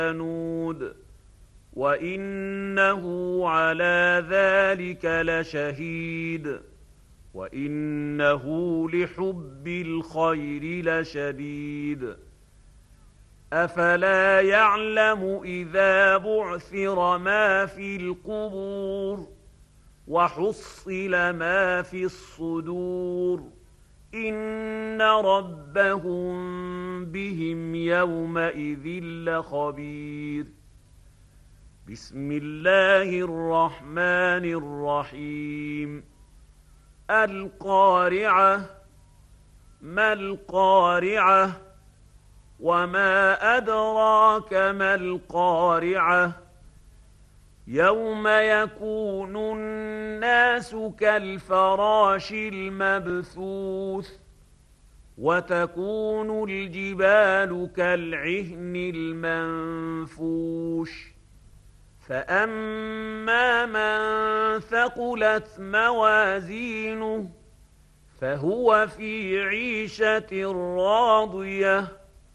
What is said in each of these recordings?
كَانُودَ وَإِنَّهُ عَلَىٰ ذَٰلِكَ لَشَهِيدٌ وَإِنَّهُ لِحُبِّ الْخَيْرِ لَشَدِيدٌ أَفَلَا يَعْلَمُ إِذَا بُعْثِرَ مَا فِي الْقُبُورِ وَحُصِّلَ مَا فِي الصُّدُورِ إِنَّ رَبَّهُم بِهِمْ يَوْمَئِذٍ لَّخَبِيرٌ بسم الله الرحمن الرحيم القارعة ما القارعة وما أدراك ما القارعة يوم يكون الناس كالفراش المبثوث وتكون الجبال كالعهن المنفوش فأما من ثقلت موازينه فهو في عيشة راضية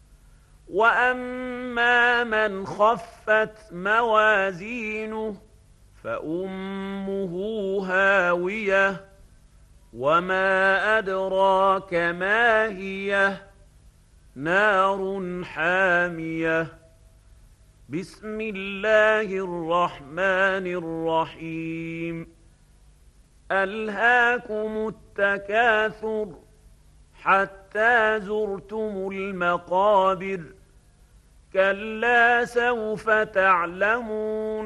وأما من خفت موازينه فأمه هاوية وما أدراك ما هي نار حامية بسم الله الرحمن الرحيم ألهاكم التكاثر حتى زرتم المقابر كلا سوف تعلمون